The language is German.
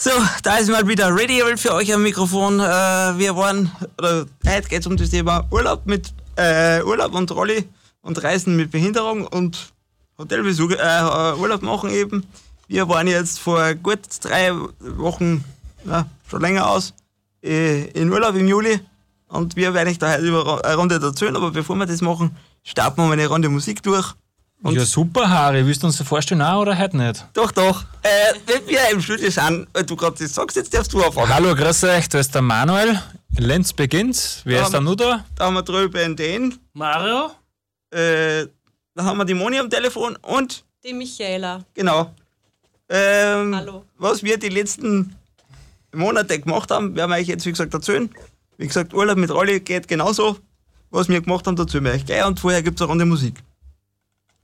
So, da ist mal wieder ready für euch am Mikrofon. Heute geht es um das Thema Urlaub und Rolli und Reisen mit Behinderung und Hotelbesuch, Urlaub machen eben. Wir waren jetzt vor gut 3 Wochen, schon länger aus, in Urlaub im Juli und wir werden euch da heute über eine Runde erzählen, aber bevor wir das machen, starten wir mal eine Runde Musik durch. Und ja, super, Harry. Willst du uns das vorstellen auch oder heute nicht? Doch. Wenn wir im Studio sind, weil du gerade das sagst, jetzt darfst du anfangen. Hallo, grüß euch, da ist der Manuel. Lenz beginnt. Wer ist da noch da? Da haben wir drüben den Mario. Da haben wir die Moni am Telefon und Die Michaela. genau. Hallo. Was wir die letzten Monate gemacht haben, werden wir euch jetzt, wie gesagt, erzählen. Wie gesagt, Urlaub mit Rolli geht genauso. Was wir gemacht haben, dazu wir euch gleich und vorher gibt es eine Runde Musik.